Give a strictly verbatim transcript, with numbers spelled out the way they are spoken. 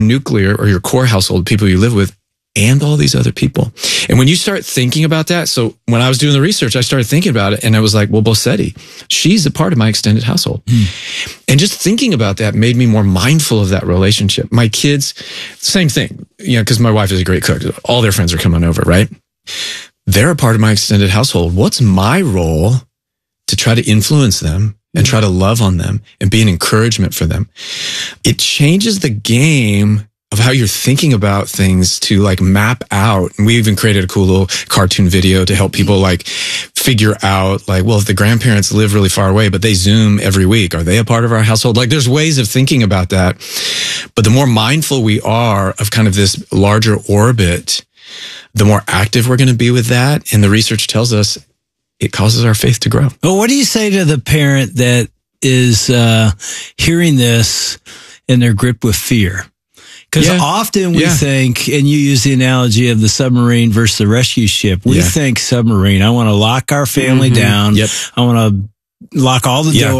nuclear or your core household, people you live with, and all these other people. And when you start thinking about that, so when I was doing the research, I started thinking about it and I was like, well, Bosetti, she's a part of my extended household. Mm. And just thinking about that made me more mindful of that relationship. My kids, same thing, you know, because my wife is a great cook. All their friends are coming over, right? They're a part of my extended household. What's my role to try to influence them and try to love on them and be an encouragement for them? It changes the game of how you're thinking about things to like map out. And we even created a cool little cartoon video to help people like figure out like, well, if the grandparents live really far away, but they Zoom every week, are they a part of our household? Like there's ways of thinking about that. But the more mindful we are of kind of this larger orbit, the more active we're going to be with that. And the research tells us it causes our faith to grow. Well, what do you say to the parent that is uh, hearing this and they're gripped with fear? Because yeah. often we yeah. think, and you use the analogy of the submarine versus the rescue ship. We yeah. think submarine. I want to lock our family mm-hmm. down. Yep. I want to lock all the yeah. doors.